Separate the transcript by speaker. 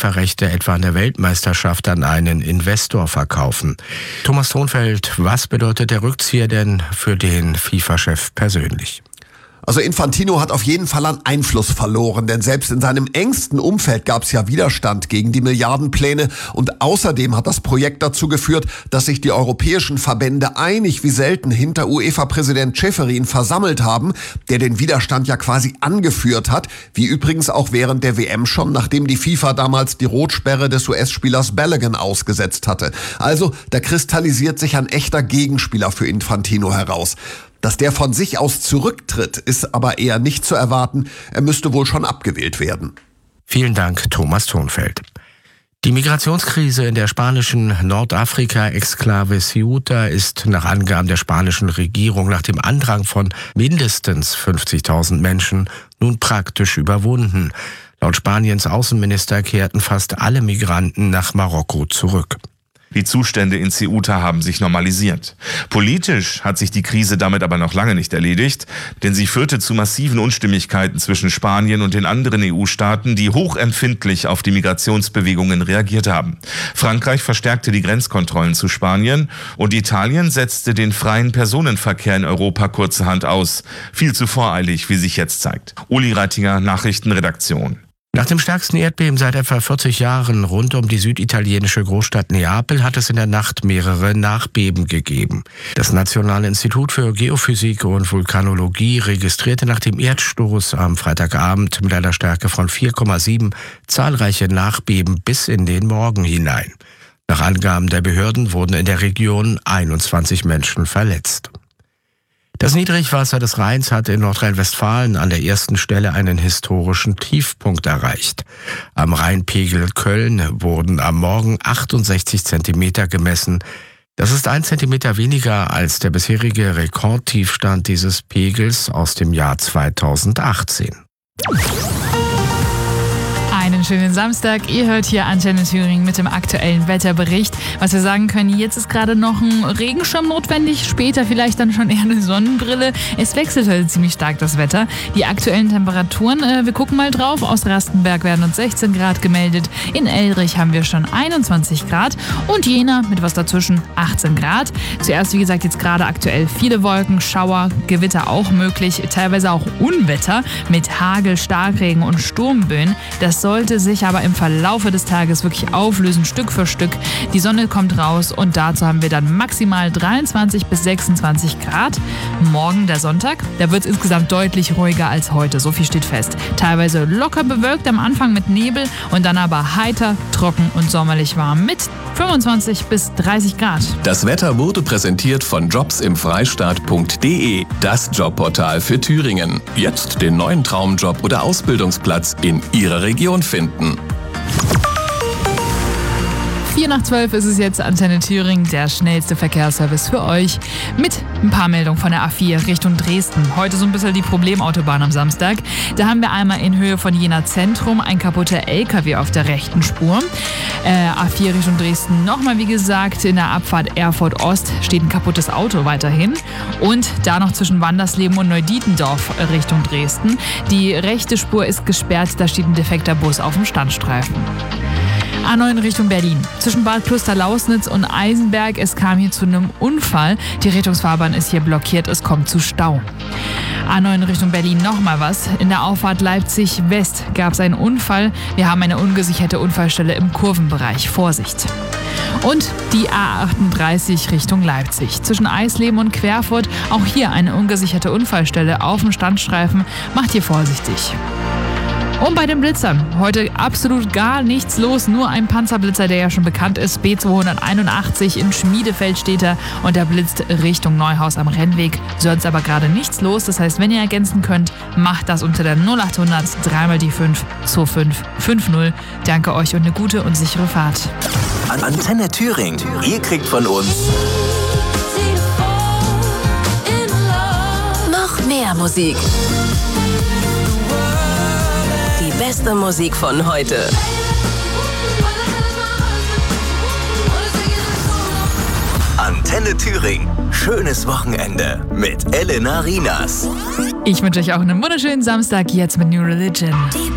Speaker 1: FIFA-Rechte etwa an der Weltmeisterschaft an einen Investor verkaufen. Thomas Thonfeld, was bedeutet der Rückzieher denn für den FIFA-Chef persönlich?
Speaker 2: Also Infantino hat auf jeden Fall an Einfluss verloren, denn selbst in seinem engsten Umfeld gab es ja Widerstand gegen die Milliardenpläne und außerdem hat das Projekt dazu geführt, dass sich die europäischen Verbände einig wie selten hinter UEFA-Präsident Ceferin versammelt haben, der den Widerstand ja quasi angeführt hat, wie übrigens auch während der WM schon, nachdem die FIFA damals die Rotsperre des US-Spielers Balogun ausgesetzt hatte. Also da kristallisiert sich ein echter Gegenspieler für Infantino heraus. Dass der von sich aus zurücktritt, ist aber eher nicht zu erwarten. Er müsste wohl schon abgewählt werden.
Speaker 1: Vielen Dank, Thomas Thonfeld. Die Migrationskrise in der spanischen Nordafrika-Exklave Ceuta ist nach Angaben der spanischen Regierung nach dem Andrang von mindestens 50.000 Menschen nun praktisch überwunden. Laut Spaniens Außenminister kehrten fast alle Migranten nach Marokko zurück.
Speaker 3: Die Zustände in Ceuta haben sich normalisiert. Politisch hat sich die Krise damit aber noch lange nicht erledigt, denn sie führte zu massiven Unstimmigkeiten zwischen Spanien und den anderen EU-Staaten, die hochempfindlich auf die Migrationsbewegungen reagiert haben. Frankreich verstärkte die Grenzkontrollen zu Spanien und Italien setzte den freien Personenverkehr in Europa kurzerhand aus. Viel zu voreilig, wie sich jetzt zeigt. Uli Reitinger, Nachrichtenredaktion.
Speaker 1: Nach dem stärksten Erdbeben seit etwa 40 Jahren rund um die süditalienische Großstadt Neapel hat es in der Nacht mehrere Nachbeben gegeben. Das Nationale Institut für Geophysik und Vulkanologie registrierte nach dem Erdstoß am Freitagabend mit einer Stärke von 4,7 zahlreiche Nachbeben bis in den Morgen hinein. Nach Angaben der Behörden wurden in der Region 21 Menschen verletzt. Das Niedrigwasser des Rheins hat in Nordrhein-Westfalen an der ersten Stelle einen historischen Tiefpunkt erreicht. Am Rheinpegel Köln wurden am Morgen 68 Zentimeter gemessen. Das ist 1 Zentimeter weniger als der bisherige Rekordtiefstand dieses Pegels aus dem Jahr 2018.
Speaker 4: Einen schönen Samstag. Ihr hört hier Antenne Thüringen mit dem aktuellen Wetterbericht. Was wir sagen können, jetzt ist gerade noch ein Regenschirm notwendig, später vielleicht dann schon eher eine Sonnenbrille. Es wechselt heute ziemlich stark das Wetter. Die aktuellen Temperaturen, wir gucken mal drauf. Aus Rastenberg werden uns 16 Grad gemeldet. In Elrich haben wir schon 21 Grad und Jena mit was dazwischen 18 Grad. Zuerst, wie gesagt, jetzt gerade aktuell viele Wolken, Schauer, Gewitter auch möglich, teilweise auch Unwetter mit Hagel, Starkregen und Sturmböen. Das sollte sich aber im Verlaufe des Tages wirklich auflösen, Stück für Stück. Die Sonne kommt raus und dazu haben wir dann maximal 23 bis 26 Grad. Morgen der Sonntag, da wird es insgesamt deutlich ruhiger als heute, so viel steht fest. Teilweise locker bewölkt am Anfang mit Nebel und dann aber heiter, trocken und sommerlich warm mit 25 bis 30 Grad.
Speaker 5: Das Wetter wurde präsentiert von jobsimfreistaat.de, das Jobportal für Thüringen. Jetzt den neuen Traumjob oder Ausbildungsplatz in Ihrer Region finden.
Speaker 4: 11:04 ist es jetzt, Antenne Thüringen, der schnellste Verkehrsservice für euch. Mit ein paar Meldungen von der A4 Richtung Dresden. Heute so ein bisschen die Problemautobahn am Samstag. Da haben wir einmal in Höhe von Jena Zentrum ein kaputter LKW auf der rechten Spur. A4 Richtung Dresden nochmal, wie gesagt, in der Abfahrt Erfurt Ost steht ein kaputtes Auto weiterhin. Und da noch zwischen Wandersleben und Neudietendorf Richtung Dresden. Die rechte Spur ist gesperrt, da steht ein defekter Bus auf dem Standstreifen. A9 Richtung Berlin. Zwischen Bad Klosterlausnitz und Eisenberg, es kam hier zu einem Unfall. Die Rettungsfahrbahn ist hier blockiert, es kommt zu Stau. A9 Richtung Berlin nochmal was. In der Auffahrt Leipzig West gab es einen Unfall. Wir haben eine ungesicherte Unfallstelle im Kurvenbereich. Vorsicht. Und die A38 Richtung Leipzig. Zwischen Eisleben und Querfurt, auch hier eine ungesicherte Unfallstelle auf dem Standstreifen. Macht hier vorsichtig. Und bei den Blitzern, heute absolut gar nichts los, nur ein Panzerblitzer, der ja schon bekannt ist, B281 in Schmiedefeld steht er und der blitzt Richtung Neuhaus am Rennweg, sonst aber gerade nichts los, das heißt, wenn ihr ergänzen könnt, macht das unter der 0800 3 die 5 2550. Danke euch und eine gute und sichere Fahrt.
Speaker 6: Antenne Thüringen, ihr kriegt von uns noch mehr Musik. Die beste Musik von heute. Antenne Thüringen. Schönes Wochenende mit Elena Rinas.
Speaker 4: Ich wünsche euch auch einen wunderschönen Samstag jetzt mit New Religion.